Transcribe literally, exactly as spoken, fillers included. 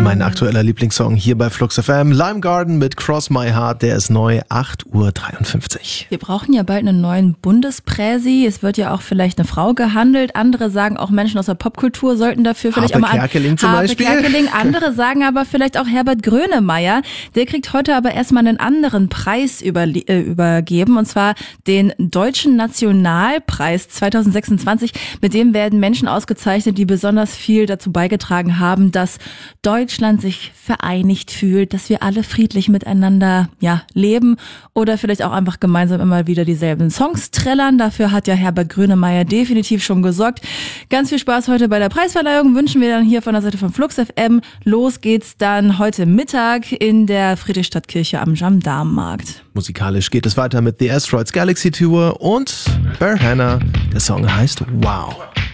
Mein aktueller Lieblingssong hier bei Flux F M. Lime Garden mit Cross My Heart, der ist neu, acht Uhr dreiundfünfzig. Wir brauchen ja bald einen neuen Bundespräsi. Es wird ja auch vielleicht eine Frau gehandelt. Andere sagen auch, Menschen aus der Popkultur sollten dafür vielleicht Harpe auch mal... Kerkeling zum Harpe Beispiel. Kerkeling. Andere sagen aber vielleicht auch Herbert Grönemeyer. Der kriegt heute aber erstmal einen anderen Preis überle- äh, übergeben, und zwar den Deutschen Nationalpreis zwanzig sechsundzwanzig. Mit dem werden Menschen ausgezeichnet, die besonders viel dazu beigetragen haben, dass Deutschland sich vereinigt fühlt, dass wir alle friedlich miteinander ja leben oder vielleicht auch einfach gemeinsam immer wieder dieselben Songs trällern. Dafür hat ja Herbert Grönemeyer definitiv schon gesorgt. Ganz viel Spaß heute bei der Preisverleihung wünschen wir dann hier von der Seite von Flux F M. Los geht's dann heute Mittag in der Friedrichstadtkirche am Gendarmenmarkt. Musikalisch geht es weiter mit The Asteroids Galaxy Tour und Bear Hannah. Der Song heißt Wow.